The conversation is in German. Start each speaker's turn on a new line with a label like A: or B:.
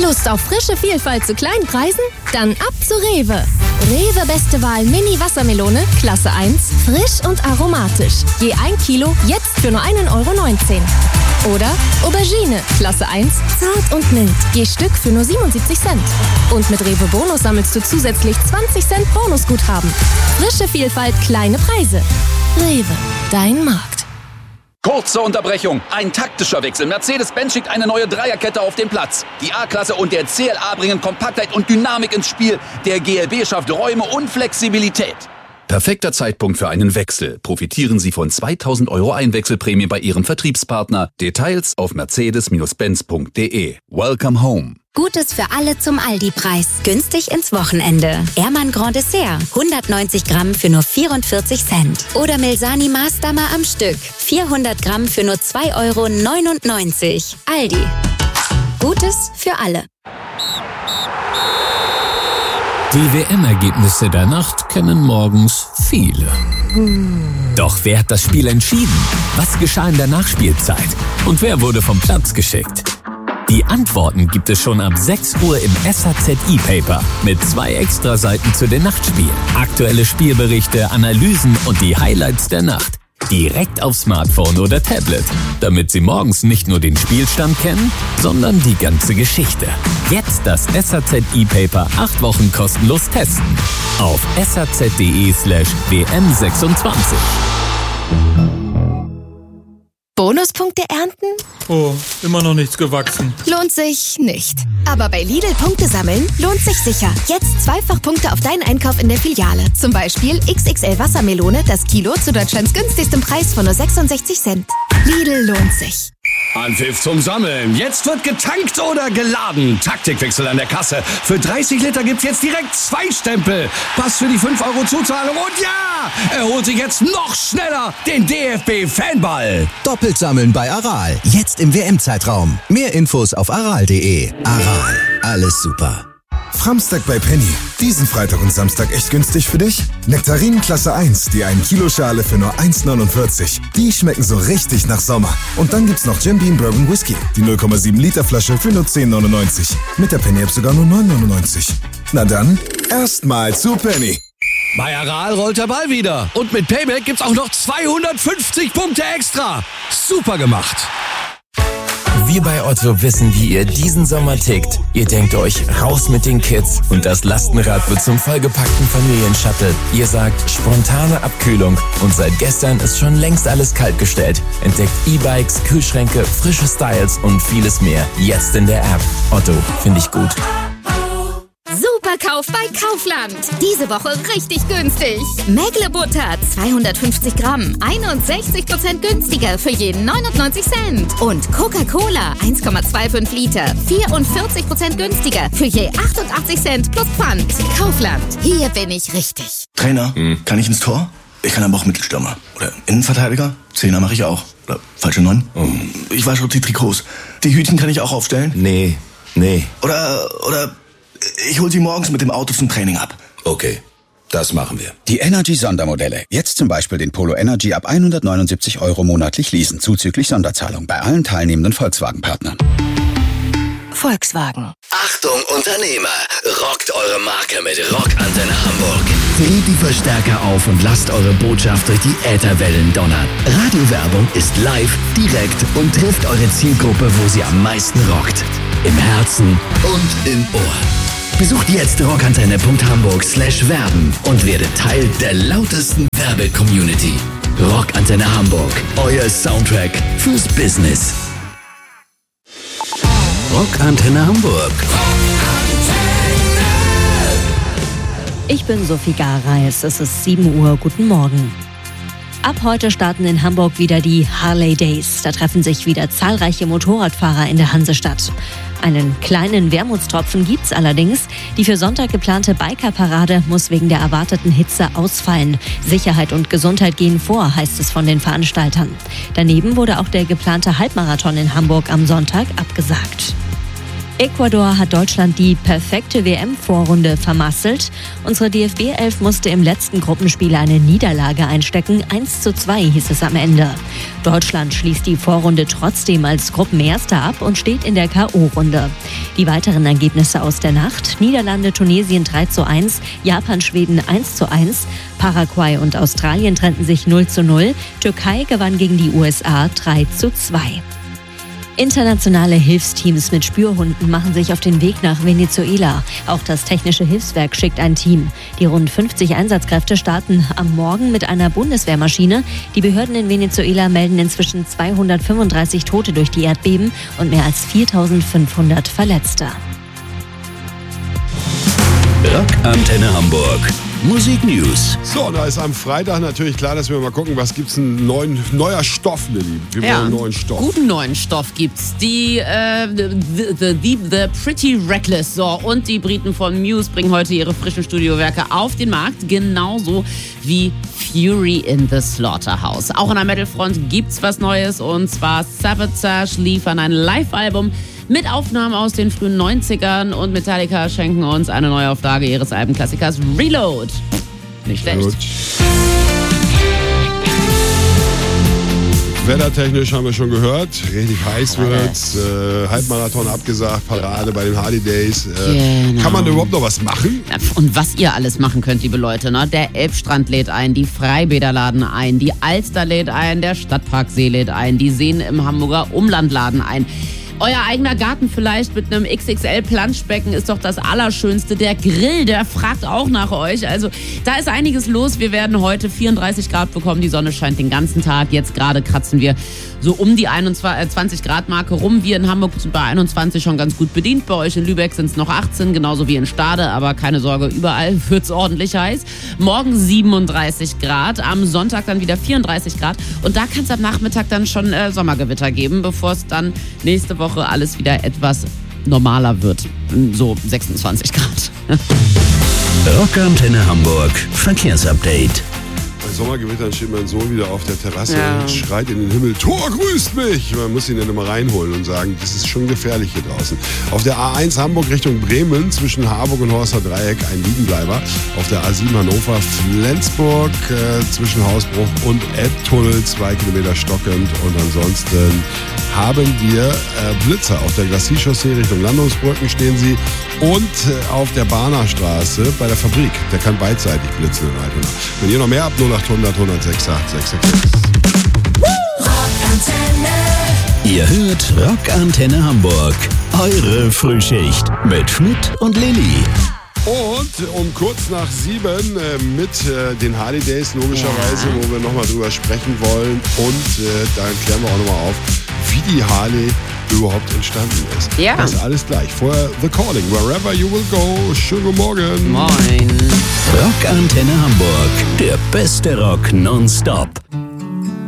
A: Lust auf frische Vielfalt zu kleinen Preisen? Dann ab zu Rewe. Rewe Beste Wahl Mini Wassermelone, Klasse 1, frisch und aromatisch. Je 1 Kilo, jetzt für nur 1,19 €. Oder Aubergine, Klasse 1, zart und mild. Je Stück für nur 77 Cent. Und mit Rewe Bonus sammelst du zusätzlich 20 Cent Bonusguthaben. Frische Vielfalt, kleine Preise. Rewe, dein Markt.
B: Kurze Unterbrechung, ein taktischer Wechsel. Mercedes-Benz schickt eine neue Dreierkette auf den Platz. Die A-Klasse und der CLA bringen Kompaktheit und Dynamik ins Spiel. Der GLB schafft Räume und Flexibilität.
C: Perfekter Zeitpunkt für einen Wechsel. Profitieren Sie von 2.000 € Einwechselprämie bei Ihrem Vertriebspartner. Details auf mercedes-benz.de. Welcome home.
D: Gutes für alle zum Aldi-Preis. Günstig ins Wochenende. Ehrmann Grand Dessert. 190 Gramm für nur 44 Cent. Oder Milsani Maßdammer am Stück. 400 Gramm für nur 2,99 €. Aldi. Gutes für alle.
E: Die WM-Ergebnisse der Nacht kennen morgens viele. Doch wer hat das Spiel entschieden? Was geschah in der Nachspielzeit? Und wer wurde vom Platz geschickt? Die Antworten gibt es schon ab 6 Uhr im SAZ E-Paper mit 2 Extraseiten zu den Nachtspielen. Aktuelle Spielberichte, Analysen und die Highlights der Nacht. Direkt auf Smartphone oder Tablet, damit Sie morgens nicht nur den Spielstand kennen, sondern die ganze Geschichte. Jetzt das SAZ E-Paper 8 Wochen kostenlos testen. Auf saz.de/WM26.
A: Bonuspunkte ernten?
F: Oh, immer noch nichts gewachsen.
A: Lohnt sich nicht. Aber bei Lidl Punkte sammeln lohnt sich sicher. Jetzt Zweifachpunkte auf deinen Einkauf in der Filiale. Zum Beispiel XXL Wassermelone, das Kilo zu Deutschlands günstigstem Preis von nur 66 Cent. Lidl lohnt sich.
G: Anpfiff zum Sammeln. Jetzt wird getankt oder geladen. Taktikwechsel an der Kasse. Für 30 Liter gibt's jetzt direkt 2 Stempel. Pass für die 5 € Zuzahlung. Und ja, er holt sich jetzt noch schneller den DFB-Fanball.
H: Doppelt sammeln bei Aral. Jetzt im WM-Zeitraum. Mehr Infos auf aral.de. Aral. Alles super.
I: Framstag bei Penny. Diesen Freitag und Samstag echt günstig für dich? Nektarinen Klasse 1, die 1 Kilo Schale für nur 1,49. Die schmecken so richtig nach Sommer. Und dann gibt's noch Jim Beam Bourbon Whisky, die 0,7 Liter Flasche für nur 10,99. Mit der Penny-App sogar nur 9,99. Na dann, erstmal zu Penny.
G: Bei Aral rollt der Ball wieder. Und mit Payback gibt's auch noch 250 Punkte extra. Super gemacht.
J: Wir bei Otto wissen, wie ihr diesen Sommer tickt. Ihr denkt euch, raus mit den Kids und das Lastenrad wird zum vollgepackten Familienshuttle. Ihr sagt, spontane Abkühlung und seit gestern ist schon längst alles kaltgestellt. Entdeckt E-Bikes, Kühlschränke, frische Styles und vieles mehr. Jetzt in der App. Otto, finde ich gut.
D: Superkauf bei Kaufland. Diese Woche richtig günstig. Mägle-Butter 250 Gramm, 61% günstiger für jeden 99 Cent. Und Coca-Cola 1,25 Liter, 44% günstiger für je 88 Cent plus Pfand. Kaufland, hier bin ich richtig.
K: Trainer, kann ich ins Tor? Ich kann aber auch Mittelstürmer. Oder Innenverteidiger? Zehner mache ich auch. Oder falsche 9? Ich wasche die Trikots. Die Hütchen kann ich auch aufstellen?
J: Nee.
K: Oder ich hol sie morgens mit dem Auto zum Training ab.
H: Okay, das machen wir. Die Energy-Sondermodelle. Jetzt zum Beispiel den Polo Energy ab 179 € monatlich leasen, zuzüglich Sonderzahlung bei allen teilnehmenden Volkswagen-Partnern.
A: Volkswagen.
L: Achtung Unternehmer, rockt eure Marke mit Rockantenne Hamburg.
M: Dreht die Verstärker auf und lasst eure Botschaft durch die Ätherwellen donnern. Radiowerbung ist live, direkt und trifft eure Zielgruppe, wo sie am meisten rockt. Im Herzen und im Ohr. Besucht jetzt rockantenne.hamburg/werben und werdet Teil der lautesten Werbe-Community. Rockantenne Hamburg, euer Soundtrack fürs Business.
N: Rockantenne Hamburg.
O: Ich bin Sophie Gareis, es ist 7 Uhr, guten Morgen. Ab heute starten in Hamburg wieder die Harley Days. Da treffen sich wieder zahlreiche Motorradfahrer in der Hansestadt. Einen kleinen Wermutstropfen gibt's allerdings. Die für Sonntag geplante Bikerparade muss wegen der erwarteten Hitze ausfallen. Sicherheit und Gesundheit gehen vor, heißt es von den Veranstaltern. Daneben wurde auch der geplante Halbmarathon in Hamburg am Sonntag abgesagt. Ecuador hat Deutschland die perfekte WM-Vorrunde vermasselt. Unsere DFB-11 musste im letzten Gruppenspiel eine Niederlage einstecken. 1:2 hieß es am Ende. Deutschland schließt die Vorrunde trotzdem als Gruppenerster ab und steht in der K.O.-Runde. Die weiteren Ergebnisse aus der Nacht: Niederlande, Tunesien 3:1, Japan, Schweden 1:1, Paraguay und Australien trennten sich 0:0, Türkei gewann gegen die USA 3:2. Internationale Hilfsteams mit Spürhunden machen sich auf den Weg nach Venezuela. Auch das Technische Hilfswerk schickt ein Team. Die rund 50 Einsatzkräfte starten am Morgen mit einer Bundeswehrmaschine. Die Behörden in Venezuela melden inzwischen 235 Tote durch die Erdbeben und mehr als 4.500 Verletzte.
N: Rockantenne Hamburg. Musik News.
P: So, da ist am Freitag natürlich klar, dass wir mal gucken, was gibt's ein neuer Stoff, Lilly. Wir wollen einen neuen Stoff.
Q: Guten neuen Stoff gibt's. Die The Pretty Reckless. So, und die Briten von Muse bringen heute ihre frischen Studiowerke auf den Markt. Genauso wie Fury in the Slaughterhouse. Auch an der Metal-Front gibt's was Neues. Und zwar Sabotage liefern ein Live-Album mit Aufnahmen aus den frühen 90ern und Metallica schenken uns eine Neuauflage ihres Albenklassikers Reload. Nicht schlecht. Gut.
P: Wettertechnisch haben wir schon gehört, richtig heiß wird's, Halbmarathon abgesagt, Parade bei den Harley Days.
Q: Genau.
P: Kann man überhaupt noch was machen?
Q: Und was ihr alles machen könnt, liebe Leute, ne? Der Elbstrand lädt ein, die Freibäder laden ein, die Alster lädt ein, der Stadtparksee lädt ein, die Seen im Hamburger Umland laden ein. Euer eigener Garten vielleicht mit einem XXL-Planschbecken ist doch das Allerschönste. Der Grill, der fragt auch nach euch. Also da ist einiges los. Wir werden heute 34 Grad bekommen. Die Sonne scheint den ganzen Tag. Jetzt gerade kratzen wir so um die 20 Grad Marke rum. Wir in Hamburg sind bei 21 schon ganz gut bedient. Bei euch in Lübeck sind es noch 18, genauso wie in Stade. Aber keine Sorge, überall wird es ordentlich heiß. Morgen 37 Grad, am Sonntag dann wieder 34 Grad. Und da kann es am Nachmittag dann schon Sommergewitter geben, bevor es dann nächste Woche alles wieder etwas normaler wird. So 26 Grad.
N: Rockantenne Hamburg Verkehrsupdate.
P: Bei Sommergewittern steht mein Sohn wieder auf der Terrasse und schreit in den Himmel, Tor grüßt mich! Man muss ihn dann immer reinholen und sagen, das ist schon gefährlich hier draußen. Auf der A1 Hamburg Richtung Bremen zwischen Harburg und Horster Dreieck ein Liegenbleiber. Auf der A7 Hannover Flensburg zwischen Hausbruch und Elbtunnel 2 Kilometer stockend. Und ansonsten haben wir Blitzer. Auf der Glacis-Chaussee Richtung Landungsbrücken stehen sie. Und auf der Bahnerstraße bei der Fabrik. Der kann beidseitig blitzen in Altona. Wenn ihr noch mehr habt, 0800 106 666.
N: Ihr hört Rockantenne Hamburg. Eure Frühschicht mit Schmidt und Lilly.
P: Und um kurz nach 7 mit den Harley Days logischerweise, wo wir nochmal drüber sprechen wollen. Und dann klären wir auch nochmal auf, wie die Harley überhaupt entstanden ist.
Q: Ja.
P: Das ist alles gleich. Vorher The Calling, Wherever You Will Go. Schönen guten Morgen.
Q: Moin.
N: Rockantenne Hamburg, der beste Rock nonstop.